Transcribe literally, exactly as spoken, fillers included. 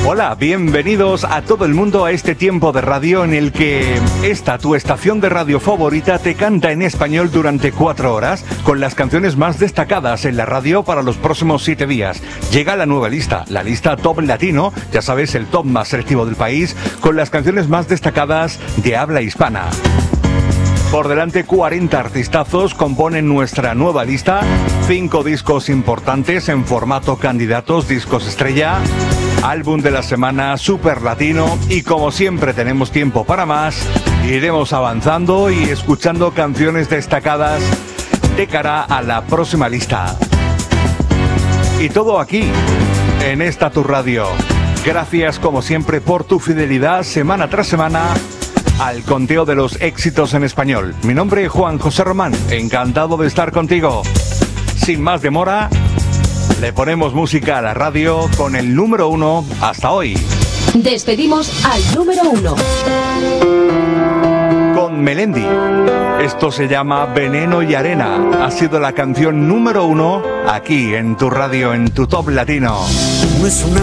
Hola, bienvenidos a todo el mundo a este tiempo de radio en el que esta, tu estación de radio favorita, te canta en español durante cuatro horas con las canciones más destacadas en la radio para los próximos siete días. Llega la nueva lista, la lista Top Latino, ya sabes, el top más selectivo del país, con las canciones más destacadas de habla hispana. Por delante, cuarenta artistazos componen nuestra nueva lista, cinco discos importantes en formato candidatos, discos estrella, álbum de la semana, super latino y como siempre tenemos tiempo para más, iremos avanzando y escuchando canciones destacadas de cara a la próxima lista. Y todo aquí, en esta tu radio. Gracias como siempre por tu fidelidad semana tras semana al conteo de los éxitos en español. Mi nombre es Juan José Román, encantado de estar contigo. Sin más demora, le ponemos música a la radio con el número uno hasta hoy. Despedimos al número uno. Con Melendi. Esto se llama Veneno y Arena. Ha sido la canción número uno aquí en tu radio, en tu Top Latino. No es una